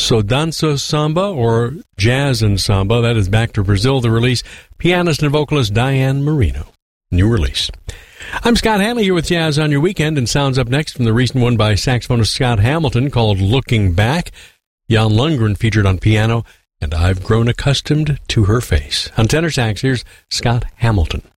So Dança Samba, or Jazz and Samba, that is Back to Brazil, the release, pianist and vocalist Diane Marino. New release. I'm Scott Hanley here with Jazz on Your Weekend, and sounds up next from the recent one by saxophonist Scott Hamilton called Looking Back. Jan Lundgren featured on piano, and I've Grown Accustomed to Her Face. On tenor sax, here's Scott Hamilton.